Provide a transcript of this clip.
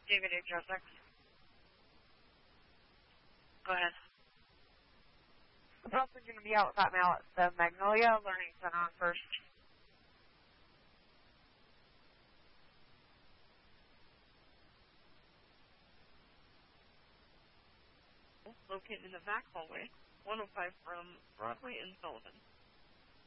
David H. Essex. Go ahead. I'm also going to be out with that mail at the Magnolia Learning Center on First. Located in the back hallway, 105 from Broadway and Sullivan.